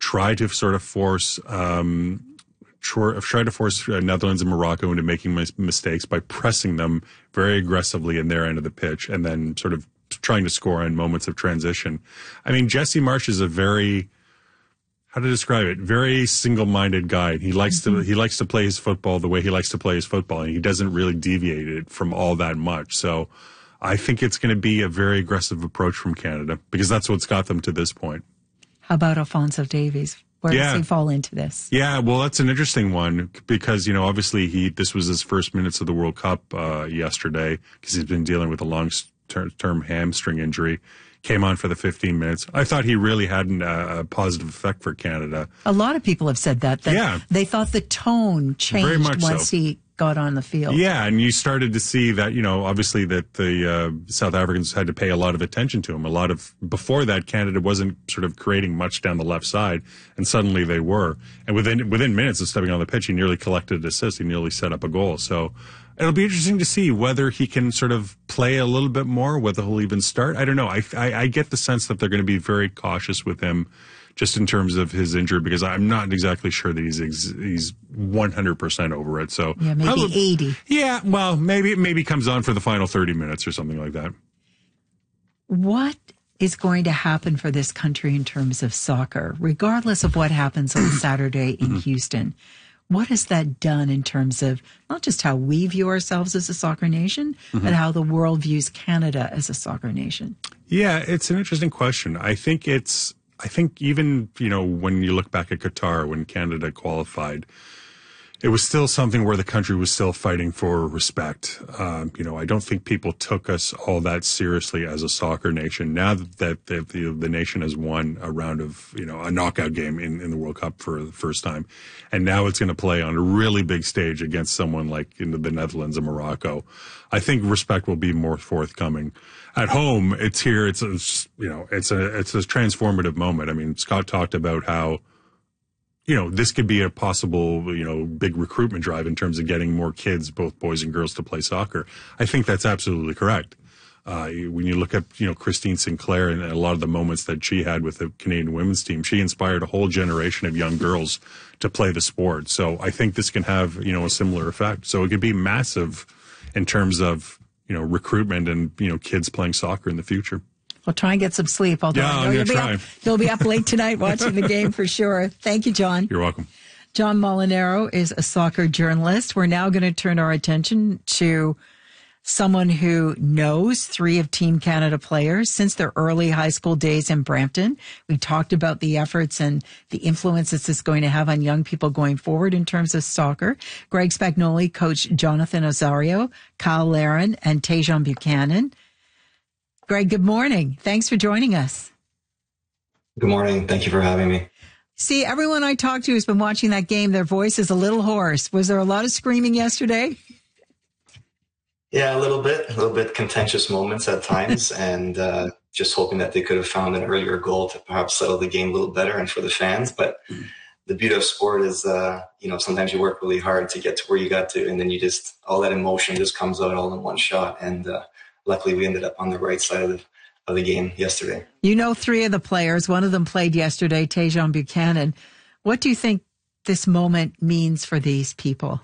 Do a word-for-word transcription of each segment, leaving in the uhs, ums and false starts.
try to sort of force um, try, try to force Netherlands and Morocco into making mis- mistakes by pressing them very aggressively in their end of the pitch, and then sort of trying to score in moments of transition. I mean, Jesse Marsch is a very, how to describe it, very single-minded guy. He likes mm-hmm. to he likes to play his football the way he likes to play his football, and he doesn't really deviate it from all that much. So I think it's going to be a very aggressive approach from Canada, because that's what's got them to this point. How about Alphonso Davies? Where yeah. does he fall into this? Yeah, well, that's an interesting one, because, you know, obviously he this was his first minutes of the World Cup uh, yesterday, because he's been dealing with a long-term hamstring injury. Came on for the fifteen minutes. I thought he really had an, uh, a positive effect for Canada. A lot of people have said that. that yeah. They thought the tone changed once so. he got on the field. Yeah, and you started to see that, you know, obviously that the uh, South Africans had to pay a lot of attention to him. A lot of, before that, Canada wasn't sort of creating much down the left side, and suddenly they were. And within within minutes of stepping on the pitch, he nearly collected an assist. He nearly set up a goal. So it'll be interesting to see whether he can sort of play a little bit more, whether he'll even start. I don't know. I, I, I get the sense that they're going to be very cautious with him, just in terms of his injury, because I'm not exactly sure that he's ex- he's one hundred percent over it. So yeah, maybe probably, eighty. Yeah, well, maybe maybe comes on for the final thirty minutes or something like that. What is going to happen for this country in terms of soccer, regardless of what happens on Saturday in Houston? What has that done in terms of not just how we view ourselves as a soccer nation, mm-hmm. but how the world views Canada as a soccer nation? Yeah, it's an interesting question. I think it's, I think even, you know, when you look back at Qatar, when Canada qualified, it was still something where the country was still fighting for respect. Um, you know, I don't think people took us all that seriously as a soccer nation. Now that the, the, the nation has won a round of, you know, a knockout game in, in the World Cup for the first time, and now it's going to play on a really big stage against someone like in the Netherlands and Morocco, I think respect will be more forthcoming. At home, it's here. It's, it's you know, it's a it's a transformative moment. I mean, Scott talked about how, you know, this could be a possible, you know, big recruitment drive in terms of getting more kids, both boys and girls, to play soccer. I think that's absolutely correct. Uh, when you look at, you know, Christine Sinclair and a lot of the moments that she had with the Canadian women's team, she inspired a whole generation of young girls to play the sport. So I think this can have, you know, a similar effect. So it could be massive in terms of, you know, recruitment and, you know, kids playing soccer in the future. Well, try and get some sleep. Although yeah, I know I'm you'll be, try. up, you'll be up late tonight watching the game for sure. Thank you, John. You're welcome. John Molinaro is a soccer journalist. We're now going to turn our attention to someone who knows three of Team Canada players since their early high school days in Brampton. We talked about the efforts and the influence this is going to have on young people going forward in terms of soccer. Greg Spagnoli coached Jonathan Osorio, Kyle Larin, and Tajon Buchanan. Greg, good morning. Thanks for joining us. Good morning. Thank you for having me. See, everyone I talked to who's been watching that game, their voice is a little hoarse. Was there a lot of screaming yesterday? Yeah, a little bit, a little bit contentious moments at times, and uh, just hoping that they could have found an earlier goal to perhaps settle the game a little better and for the fans. But mm. the beauty of sport is, uh, you know, sometimes you work really hard to get to where you got to, and then you just, all that emotion just comes out all in one shot. And uh, luckily we ended up on the right side of the, of the game yesterday. You know, three of the players, one of them played yesterday, Tajon Buchanan. What do you think this moment means for these people?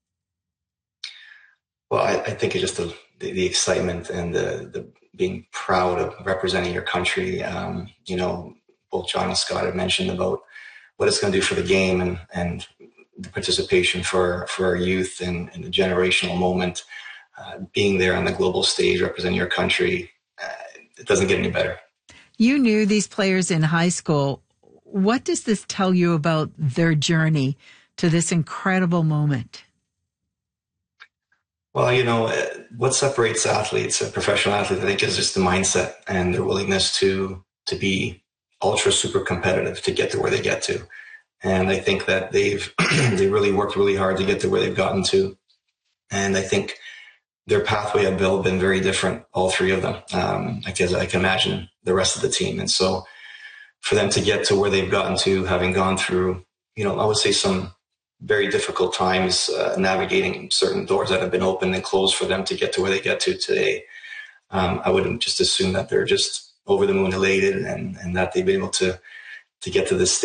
Well, I, I think it's just the, the, the excitement and the, the being proud of representing your country. Um, you know, both John and Scott have mentioned about what it's going to do for the game and, and the participation for, for our youth and, and the generational moment. Uh, being there on the global stage, representing your country, uh, it doesn't get any better. You knew these players in high school. What does this tell you about their journey to this incredible moment? Well, you know, what separates athletes, a professional athlete, I think, is just the mindset and their willingness to to be ultra super competitive to get to where they get to. And I think that they've they really worked really hard to get to where they've gotten to. And I think their pathway have been very different, all three of them, um, because I can imagine the rest of the team. And so for them to get to where they've gotten to, having gone through, you know, I would say some very difficult times uh, navigating certain doors that have been opened and closed for them to get to where they get to today. Um, I would just assume that they're just over the moon elated and, and that they've been able to, to get to this stage.